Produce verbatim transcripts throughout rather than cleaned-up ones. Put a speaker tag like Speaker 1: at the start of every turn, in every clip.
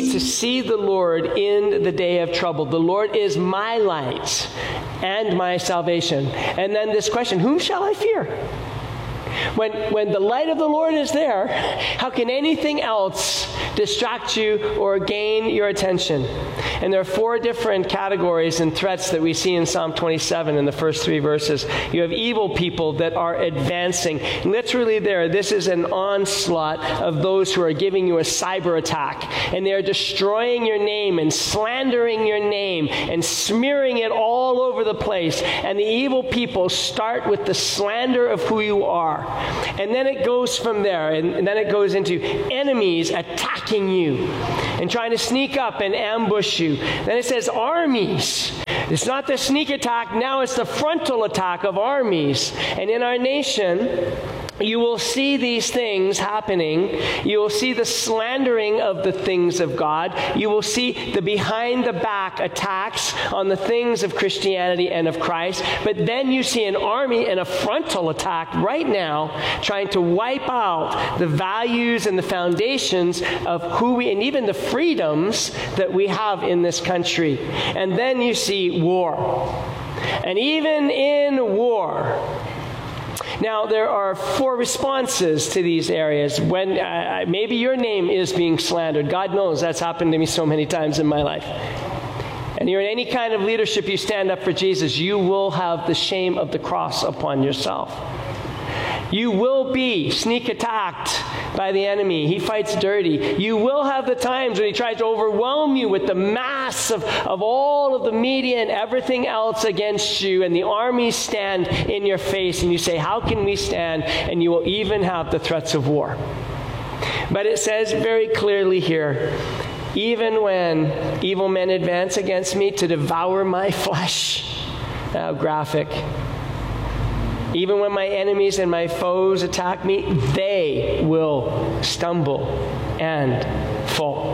Speaker 1: needs to see the Lord in the day of trouble. The Lord is my light and my salvation. And then this question, whom shall I fear? When, when the light of the Lord is there, how can anything else distract you or gain your attention? And there are four different categories and threats that we see in Psalm twenty-seven in the first three verses. You have evil people that are advancing. Literally there, this is an onslaught of those who are giving you a cyber attack. And they are destroying your name and slandering your name and smearing it all over the place. And the evil people start with the slander of who you are. And then it goes from there, and, and then it goes into enemies attacking you and trying to sneak up and ambush you. Then it says armies. It's not the sneak attack, now it's the frontal attack of armies. And in our nation, you will see these things happening. You will see the slandering of the things of God. You will see the behind-the-back attacks on the things of Christianity and of Christ. But then you see an army and a frontal attack right now trying to wipe out the values and the foundations of who we, and even the freedoms that we have in this country. And then you see war. And even in war, now, there are four responses to these areas. When uh, maybe your name is being slandered. God knows that's happened to me so many times in my life. And you're in any kind of leadership, you stand up for Jesus, you will have the shame of the cross upon yourself. You will be sneak attacked by the enemy. He fights dirty. You will have the times when he tries to overwhelm you with the mass of, of all of the media and everything else against you, and the armies stand in your face, and you say, how can we stand? And you will even have the threats of war. But it says very clearly here, even when evil men advance against me to devour my flesh. How graphic. Even when my enemies and my foes attack me, they will stumble and fall.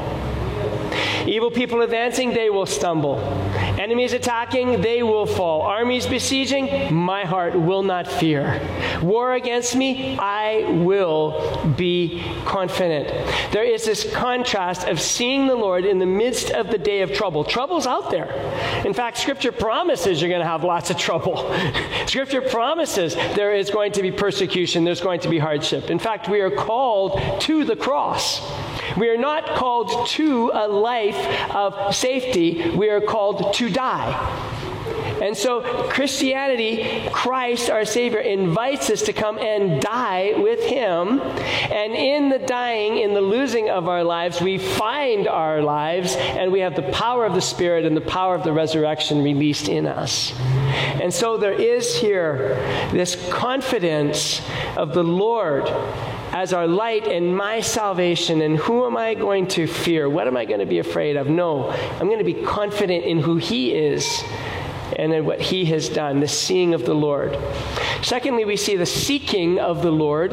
Speaker 1: Evil people advancing, they will stumble. Enemies attacking, they will fall. Armies besieging, my heart will not fear. War against me, I will be confident. There is this contrast of seeing the Lord in the midst of the day of trouble. Trouble's out there. In fact, Scripture promises you're going to have lots of trouble. Scripture promises there is going to be persecution, there's going to be hardship. In fact, we are called to the cross. We are not called to a life of safety. We are called to die. And so Christianity, Christ, our Savior, invites us to come and die with Him. And in the dying, in the losing of our lives, we find our lives, and we have the power of the Spirit and the power of the resurrection released in us. And so there is here this confidence of the Lord as our light and my salvation. And who am I going to fear? What am I going to be afraid of? No, I'm going to be confident in who He is and in what He has done, the seeing of the Lord. Secondly, we see the seeking of the Lord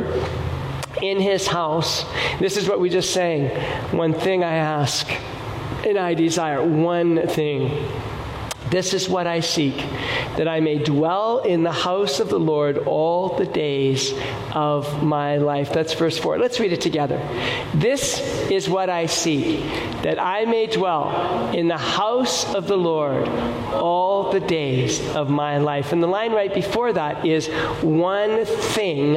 Speaker 1: in His house. This is what we just sang. One thing I ask, and I desire. One thing. This is what I seek, that I may dwell in the house of the Lord all the days of my life. That's verse four. Let's read it together. This is what I seek, that I may dwell in the house of the Lord all the days of my life. And the line right before that is one thing,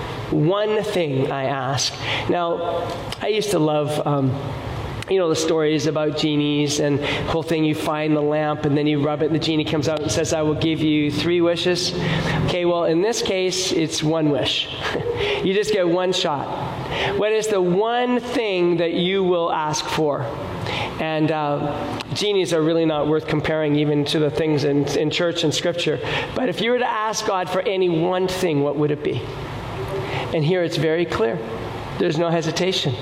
Speaker 1: one thing I ask. Now, I used to love... Um, You know, the stories about genies and the whole thing, you find the lamp and then you rub it and the genie comes out and says, I will give you three wishes. Okay, well, in this case, it's one wish. You just get one shot. What is the one thing that you will ask for? And uh, genies are really not worth comparing even to the things in, in church and Scripture. But if you were to ask God for any one thing, what would it be? And here it's very clear. There's no hesitation.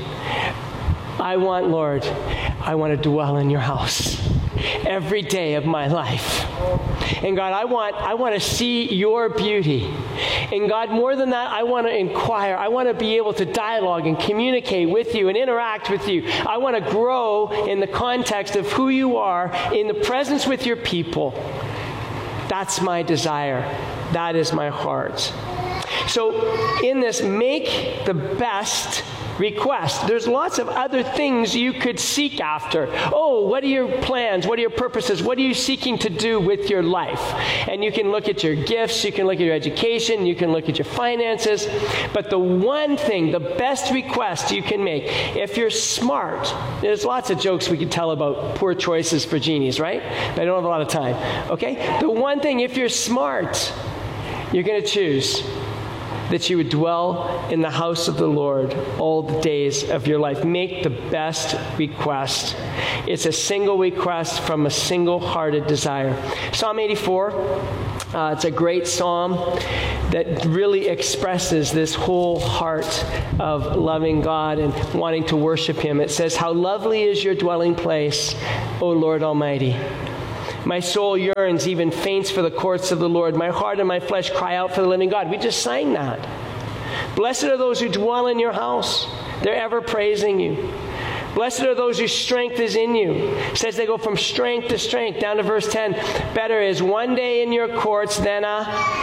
Speaker 1: I want, Lord, I want to dwell in your house every day of my life. And God, I want I want to see your beauty. And God, more than that, I want to inquire. I want to be able to dialogue and communicate with you and interact with you. I want to grow in the context of who you are, in the presence with your people. That's my desire. That is my heart. So in this, make the best request. There's lots of other things you could seek after. Oh, what are your plans? What are your purposes? What are you seeking to do with your life? And you can look at your gifts, you can look at your education, you can look at your finances. But the one thing, the best request you can make, if you're smart, there's lots of jokes we could tell about poor choices for genies, right? But I don't have a lot of time. Okay? The one thing, if you're smart, you're going to choose that you would dwell in the house of the Lord all the days of your life. Make the best request. It's a single request from a single-hearted desire. Psalm eighty-four, uh, it's a great psalm that really expresses this whole heart of loving God and wanting to worship Him. It says, "How lovely is your dwelling place, O Lord Almighty. My soul yearns, even faints for the courts of the Lord. My heart and my flesh cry out for the living God." We just sang that. Blessed are those who dwell in your house. They're ever praising you. Blessed are those whose strength is in you. It says they go from strength to strength. Down to verse ten. Better is one day in your courts than a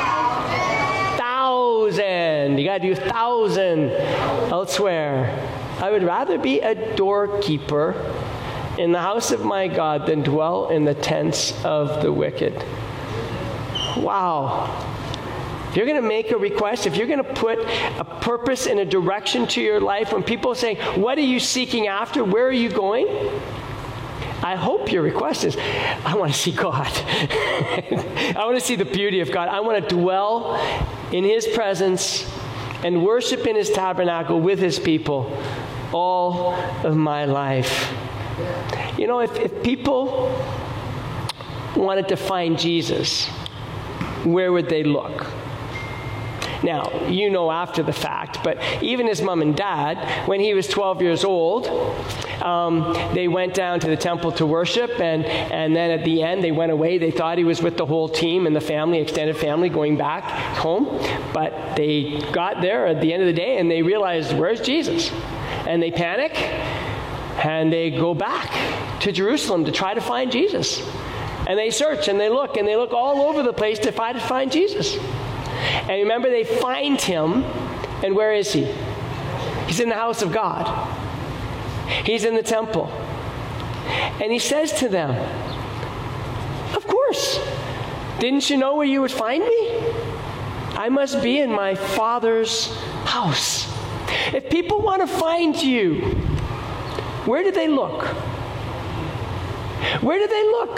Speaker 1: thousand. You got to do thousand elsewhere. I would rather be a doorkeeper in the house of my God than dwell in the tents of the wicked. Wow. If you're going to make a request, if you're going to put a purpose and a direction to your life, when people say, what are you seeking after? Where are you going? I hope your request is, I want to see God. I want to see the beauty of God. I want to dwell in His presence and worship in His tabernacle with His people all of my life. You know, if, if people wanted to find Jesus, where would they look? Now, you know after the fact, but even his mom and dad, when he was twelve years old, um, they went down to the temple to worship, and, and then at the end, they went away. They thought he was with the whole team and the family, extended family, going back home. But they got there at the end of the day, and they realized, where's Jesus? And they panic, and they go back to Jerusalem to try to find Jesus. And they search, and they look, and they look all over the place to try to find Jesus. And remember, they find him, and where is he? He's in the house of God. He's in the temple. And he says to them, of course, didn't you know where you would find me? I must be in my Father's house. If people want to find you, where do they look? Where do they look?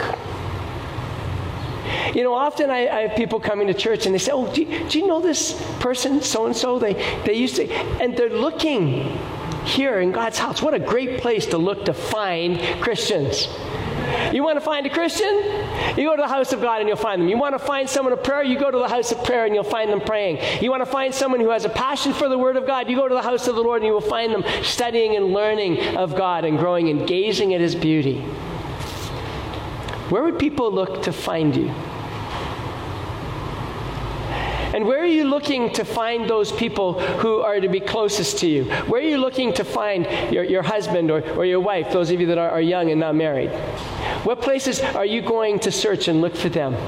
Speaker 1: You know, often I, I have people coming to church and they say, oh, do you, do you know this person, so-and-so? They, they used to, and they're looking here in God's house. What a great place to look to find Christians. You want to find a Christian? You go to the house of God and you'll find them. You want to find someone of prayer? You go to the house of prayer and you'll find them praying. You want to find someone who has a passion for the Word of God? You go to the house of the Lord and you will find them studying and learning of God and growing and gazing at His beauty. Where would people look to find you? And where are you looking to find those people who are to be closest to you? Where are you looking to find your, your husband or, or your wife, those of you that are, are young and not married? What places are you going to search and look for them?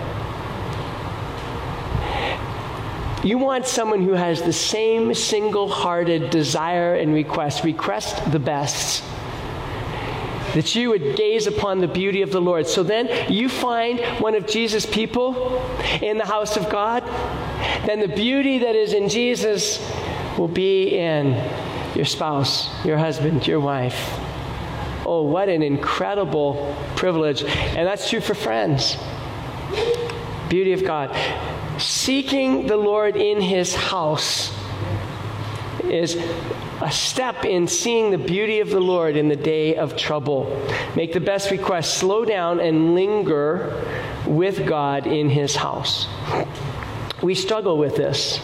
Speaker 1: You want someone who has the same single-hearted desire and request. Request the best. That you would gaze upon the beauty of the Lord. So then you find one of Jesus' people in the house of God, then the beauty that is in Jesus will be in your spouse, your husband, your wife. Oh, what an incredible privilege. And that's true for friends. Beauty of God. Seeking the Lord in His house is a step in seeing the beauty of the Lord in the day of trouble. Make the best request. Slow down and linger with God in His house. We struggle with this.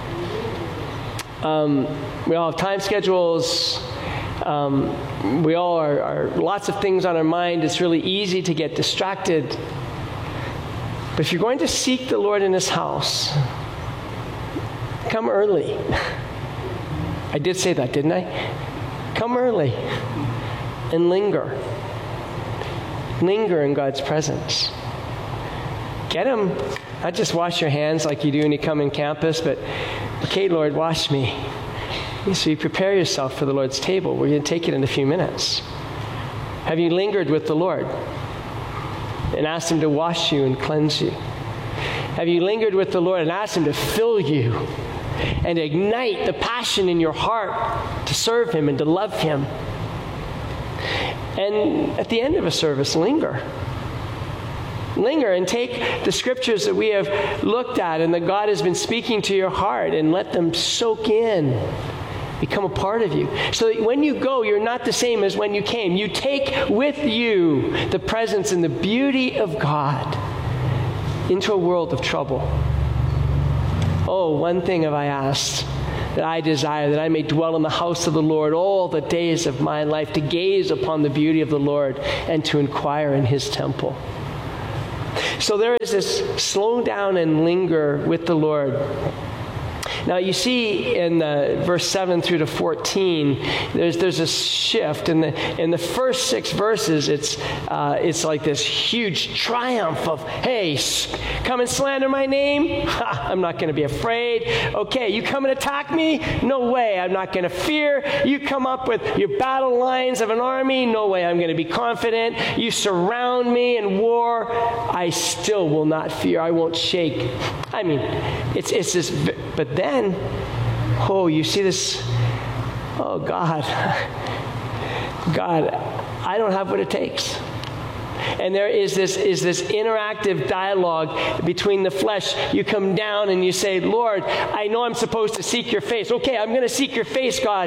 Speaker 1: Um, we all have time schedules. Um, we all are, are lots of things on our mind. It's really easy to get distracted. But if you're going to seek the Lord in His house, come early. I did say that, didn't I? Come early and linger. Linger in God's presence. Get Him. Not just wash your hands like you do when you come in campus, but, okay, Lord, wash me. So you prepare yourself for the Lord's table. We're going to take it in a few minutes. Have you lingered with the Lord and asked him to wash you and cleanse you? Have you lingered with the Lord and asked him to fill you and ignite the passion in your heart to serve him and to love him? And at the end of a service, linger. Linger and take the scriptures that we have looked at and that God has been speaking to your heart and let them soak in, become a part of you. So that when you go, you're not the same as when you came. You take with you the presence and the beauty of God into a world of trouble. Oh, one thing have I asked, that I desire, that I may dwell in the house of the Lord all the days of my life, to gaze upon the beauty of the Lord and to inquire in his temple. So there is this slow down and linger with the Lord. Now you see in the verse seven through to fourteen, there's there's a shift. In the in the first six verses, it's uh, it's like this huge triumph of, hey, come and slander my name? Ha, I'm not going to be afraid. Okay, you come and attack me? No way, I'm not going to fear. You come up with your battle lines of an army? No way, I'm going to be confident. You surround me in war? I still will not fear. I won't shake. I mean, it's it's this, but then Then, oh, you see this, oh, God, God, I don't have what it takes. And there is this is this interactive dialogue between the flesh. You come down and you say, Lord, I know I'm supposed to seek your face. Okay, I'm going to seek your face, God.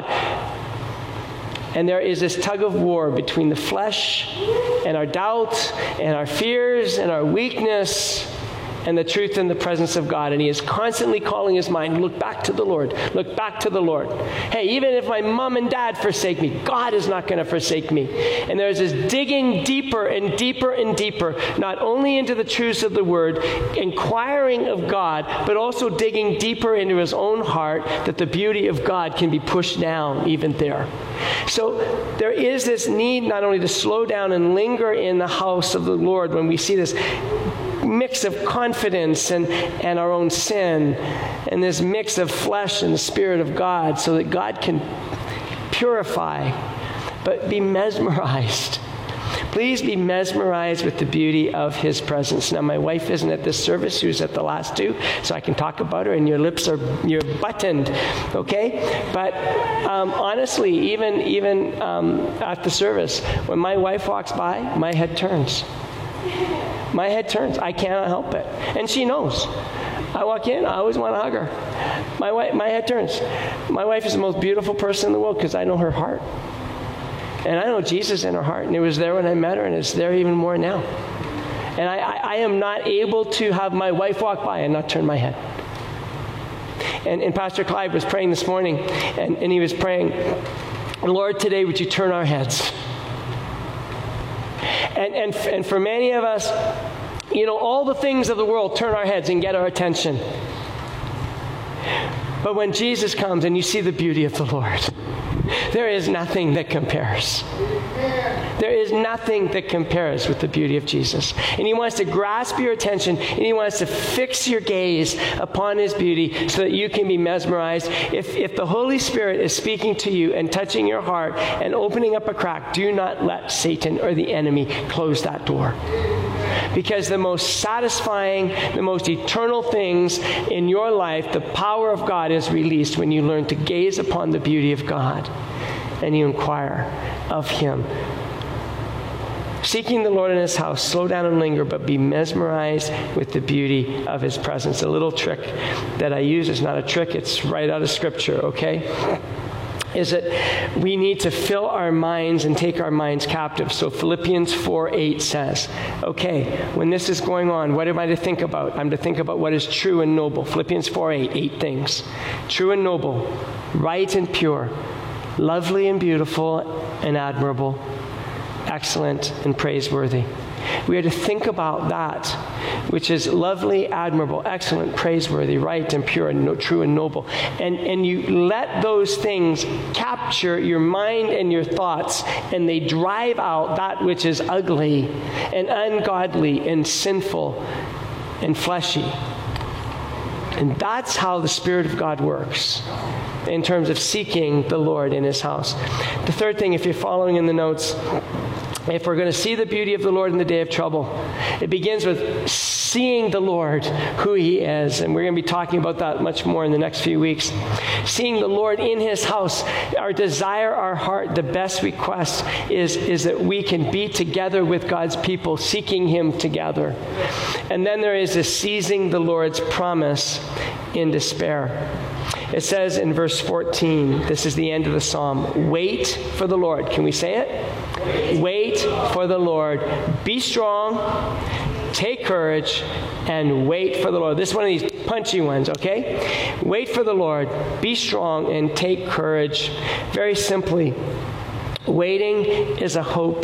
Speaker 1: And there is this tug of war between the flesh and our doubt and our fears and our weakness and the truth and the presence of God. And he is constantly calling his mind, look back to the Lord. Look back to the Lord. Hey, even if my mom and dad forsake me, God is not going to forsake me. And there's this digging deeper and deeper and deeper, not only into the truths of the word, inquiring of God, but also digging deeper into his own heart, that the beauty of God can be pushed down even there. So there is this need not only to slow down and linger in the house of the Lord when we see this mix of confidence and, and our own sin, and this mix of flesh and the Spirit of God, so that God can purify, but be mesmerized. Please be mesmerized with the beauty of his presence. Now, my wife isn't at this service. She was at the last two, so I can talk about her, and your lips are, you're buttoned, okay? But um, honestly, even, even um, at the service, when my wife walks by, my head turns. My head turns. I cannot help it. And she knows. I walk in, I always want to hug her. My wife, my head turns. My wife is the most beautiful person in the world because I know her heart. And I know Jesus in her heart. And it was there when I met her, and it's there even more now. And I, I, I am not able to have my wife walk by and not turn my head. And, and Pastor Clive was praying this morning, and, and he was praying, Lord, today would you turn our heads? And, and, and for many of us, you know, all the things of the world turn our heads and get our attention. But when Jesus comes and you see the beauty of the Lord, there is nothing that compares. There is nothing that compares with the beauty of Jesus. And he wants to grasp your attention, and he wants to fix your gaze upon his beauty so that you can be mesmerized. If, if the Holy Spirit is speaking to you and touching your heart and opening up a crack, do not let Satan or the enemy close that door. Because the most satisfying, the most eternal things in your life, the power of God is released when you learn to gaze upon the beauty of God and you inquire of him. Seeking the Lord in his house, slow down and linger, but be mesmerized with the beauty of his presence. A little trick that I use is not a trick, it's right out of Scripture, okay? Is that we need to fill our minds and take our minds captive. So Philippians four eight says, okay, when this is going on, what am I to think about? I'm to think about what is true and noble. Philippians four eight, eight things. True and noble, right and pure, lovely and beautiful and admirable, excellent and praiseworthy. We are to think about that, which is lovely, admirable, excellent, praiseworthy, right and pure, and no, true and noble. And, and you let those things capture your mind and your thoughts, and they drive out that which is ugly and ungodly and sinful and fleshy. And that's how the Spirit of God works. in terms of seeking the Lord in his house. The third thing, if you're following in the notes, if we're going to see the beauty of the Lord in the day of trouble, it begins with seeing the Lord, who he is. And we're going to be talking about that much more in the next few weeks. Seeing the Lord in his house, our desire, our heart, the best request is, is that we can be together with God's people, seeking him together. And then there is a seizing the Lord's promise in despair. It says in verse fourteen, this is the end of the psalm, wait for the Lord. Can we say it? Wait for the Lord. Be strong, take courage, and wait for the Lord. This is one of these punchy ones, okay? Wait for the Lord. Be strong and take courage. Very simply, waiting is a hope.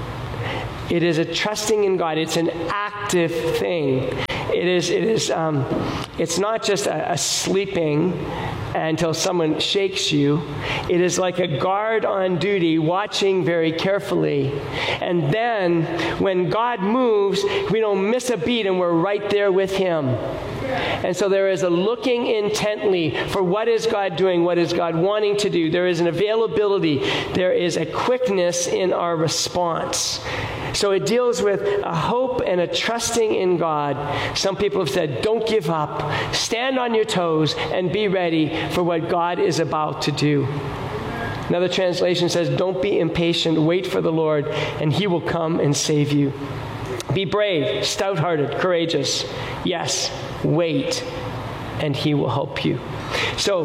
Speaker 1: It is a trusting in God. It's an active thing. It is, it is, um, it's not just a, a sleeping until someone shakes you. It is like a guard on duty, watching very carefully. And then when God moves, we don't miss a beat and we're right there with him. And so there is a looking intently for what is God doing, what is God wanting to do. There is an availability. There is a quickness in our response. So it deals with a hope and a trusting in God. Some people have said, don't give up. Stand on your toes and be ready for what God is about to do. Another translation says, don't be impatient. Wait for the Lord, and he will come and save you. Be brave, stout-hearted, courageous. Yes, wait, and he will help you. So,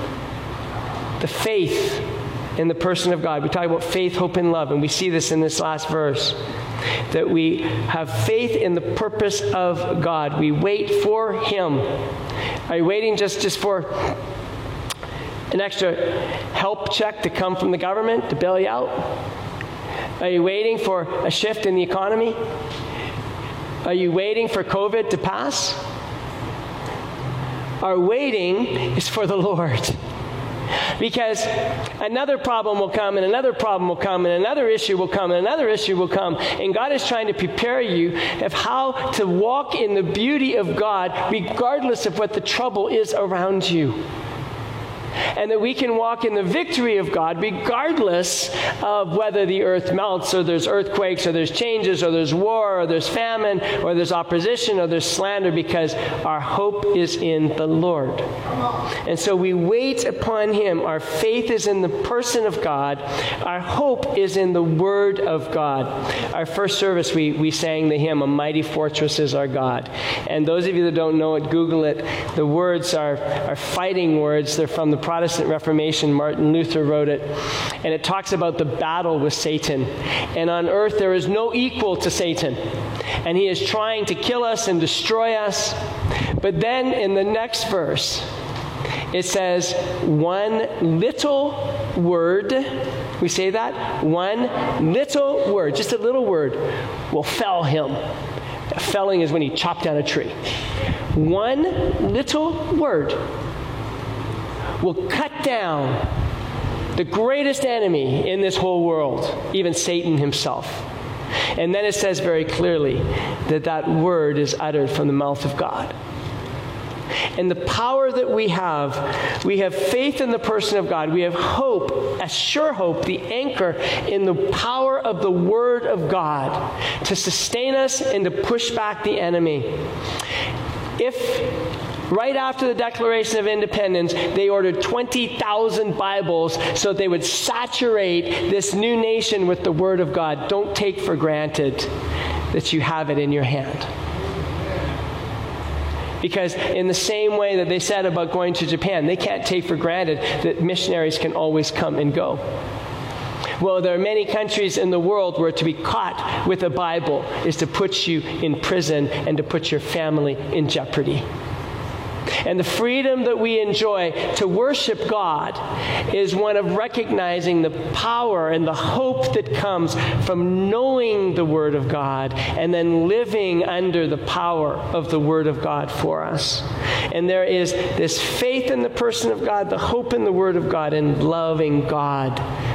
Speaker 1: the faith in the person of God. We talk about faith, hope, and love, and we see this in this last verse, that we have faith in the purpose of God. We wait for him. Are you waiting just, just for an extra help check to come from the government to bail you out? Are you waiting for a shift in the economy? Are you waiting for COVID to pass? Our waiting is for the Lord. Because another problem will come, and another problem will come, and another issue will come, and another issue will come. And God is trying to prepare you of how to walk in the beauty of God, regardless of what the trouble is around you. And that we can walk in the victory of God regardless of whether the earth melts, or there's earthquakes, or there's changes, or there's war, or there's famine, or there's opposition, or there's slander, because our hope is in the Lord. And so we wait upon him. Our faith is in the person of God. Our hope is in the Word of God. Our first service, we, we sang the hymn, "A Mighty Fortress is Our God." And those of you that don't know it, Google it. The words are, are fighting words. They're from the Protestant Reformation. Martin Luther wrote it. And it talks about the battle with Satan. And on earth there is no equal to Satan. And he is trying to kill us and destroy us. But then in the next verse, it says, one little word, we say that? One little word, just a little word, will fell him. Felling is when he chopped down a tree. One little word will cut down the greatest enemy in this whole world, even Satan himself. And then it says very clearly that that word is uttered from the mouth of God. And the power that we have, we have faith in the person of God. We have hope, a sure hope, the anchor in the power of the Word of God to sustain us and to push back the enemy. If right after the Declaration of Independence, they ordered twenty thousand Bibles so that they would saturate this new nation with the Word of God, don't take for granted that you have it in your hand. Because in the same way that they said about going to Japan, they can't take for granted that missionaries can always come and go. Well, there are many countries in the world where to be caught with a Bible is to put you in prison and to put your family in jeopardy. And the freedom that we enjoy to worship God is one of recognizing the power and the hope that comes from knowing the Word of God and then living under the power of the Word of God for us. And there is this faith in the person of God, the hope in the Word of God, and loving God.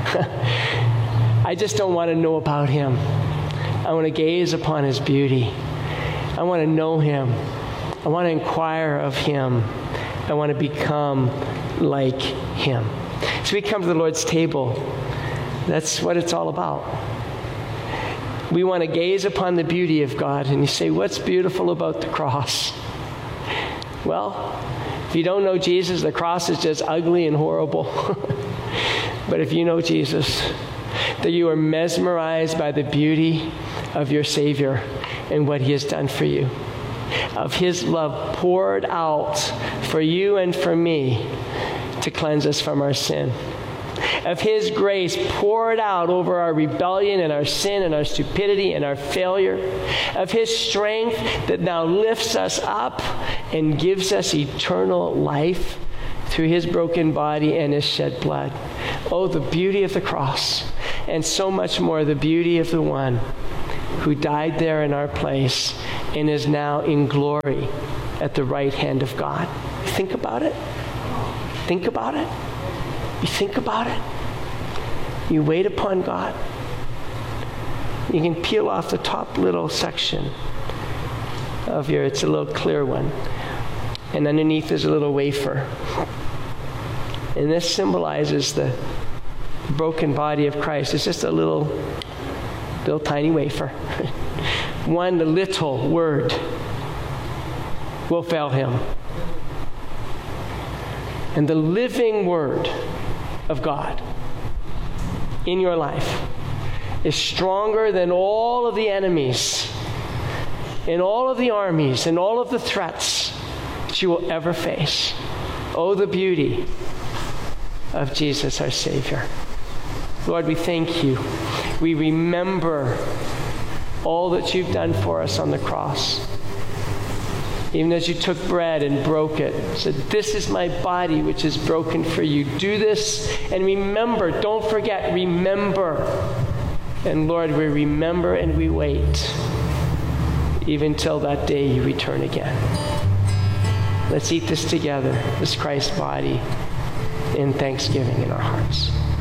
Speaker 1: I just don't want to know about Him. I want to gaze upon His beauty. I want to know Him. I want to inquire of Him. I want to become like him. So we come to the Lord's table. That's what it's all about. We want to gaze upon the beauty of God. And you say, what's beautiful about the cross? Well, if you don't know Jesus, the cross is just ugly and horrible. But if you know Jesus, that you are mesmerized by the beauty of your Savior and what he has done for you, of his love poured out for you and for me to cleanse us from our sin, of his grace poured out over our rebellion and our sin and our stupidity and our failure, of his strength that now lifts us up and gives us eternal life through his broken body and his shed blood. Oh, the beauty of the cross, and so much more the beauty of the one who died there in our place and is now in glory at the right hand of God. Think about it. Think about it. You think about it. You wait upon God. You can peel off the top little section of your, it's a little clear one. And underneath is a little wafer. And this symbolizes the broken body of Christ. It's just a little, little tiny wafer. One little word will fail him. And the living word of God in your life is stronger than all of the enemies and all of the armies and all of the threats that you will ever face. Oh, the beauty of Jesus, our Savior. Lord, we thank you. We remember all that you've done for us on the cross. Even as you took bread and broke it, said, this is my body which is broken for you. Do this and remember. Don't forget, remember. And Lord, we remember and we wait even till that day you return again. Let's eat this together, this Christ's body, in thanksgiving in our hearts.